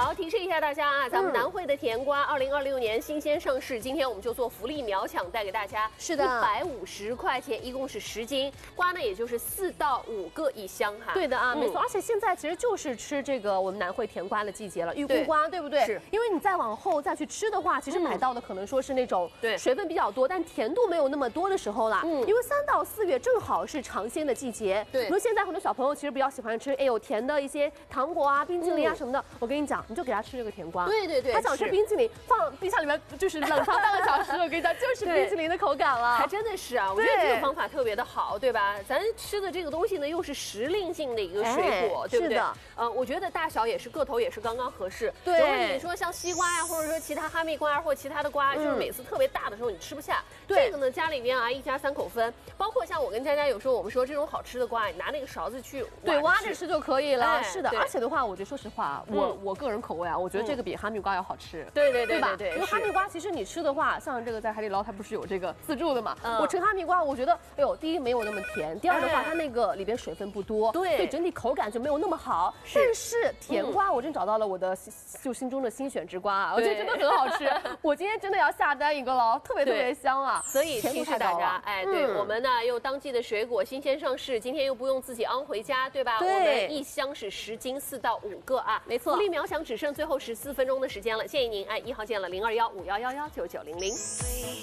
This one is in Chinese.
好，提示一下大家啊，咱们南汇的甜瓜2026年新鲜上市，今天我们就做福利秒抢，带给大家。 是的 ，150块钱，一共是10斤瓜呢，也就是4到5个一箱哈。 对的啊，没错。而且现在其实就是吃这个我们南汇甜瓜的季节了，预估瓜，对不对？ 是。 因为你再往后再去吃的话，其实买到的可能说是那种水分比较多，但甜度没有那么多的时候啦。因为3到4月正好是尝鲜的季节。 对。 比如现在很多小朋友其实比较喜欢吃，有甜的一些糖果啊、冰淇淋啊什么的。我跟你讲，你就给他吃这个甜瓜。 对对对。 他想吃冰淇淋，放冰箱里面就是冷藏半个小时，我跟你讲，就是冰淇淋的口感了。 还真的是啊，我觉得这个方法特别的好，对吧？咱吃的这个东西呢，又是时令性的一个水果，对不对？我觉得大小也是个头也是刚刚合适。 对。 如果你说像西瓜呀，或者说其他哈密瓜或者其他的瓜，就是每次特别大的时候你吃不下。 对。 这个呢，家里面啊，一家3口分。包括像我跟佳佳有时候我们说这种好吃的瓜，你拿那个勺子去挖着吃就可以了。是的，而且的话，我觉得说实话，我个人口味啊，我觉得这个比哈密瓜要好吃。 对吧？因为哈密瓜其实你吃的话，像这个在海底捞它不是有这个自助的嘛？我吃哈密瓜，我觉得，第一没有那么甜，第二的话，它那个里边水分不多，对整体口感就没有那么好。但是甜瓜，我真找到了我的心中的心选之瓜啊，我觉得真的很好吃。我今天真的要下单一个了，特别香啊！ 所以提示大家，对我们呢又当季的水果新鲜上市，今天又不用自己昂回家，对吧？我们一箱是10斤，4到5个啊， 没错。 福利秒抢只剩最后14分钟的时间了，建议您按1号键了，0215111990。